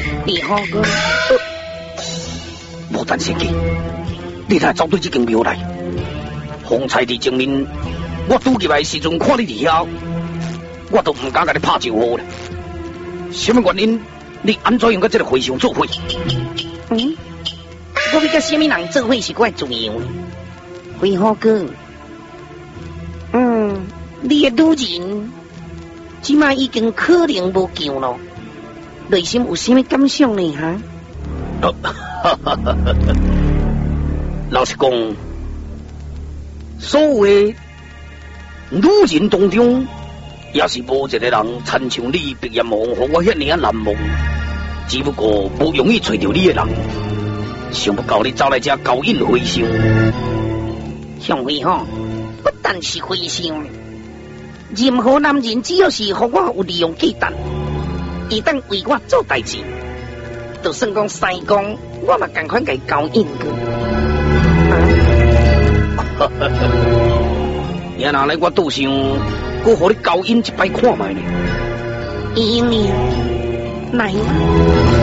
李好哥， 无等先机，你才走对这间庙来。方才伫前面，我拄入来的时阵看你伫遐，我都唔敢甲你拍招呼咧。什么原因？你安怎用甲这个和尚做伙？ 我要甲什么人做伙是怪重要的。李好哥，你的女人，即摆已经可能无救了，内心有什么感想呢？哈？ 老实讲，所有的女人当中，也是无一个人亲像你毕业梦，和我遐尔难忘。只不过不容易找到你的人，想不到你走来这勾引和尚。 上回不但是和尚，任何男人只要是和我有利用价值，一旦为我做代志，就算讲西公，我嘛赶快给勾引过。 也拿来我倒想，我和你勾引一摆看卖呢。 英呢？来。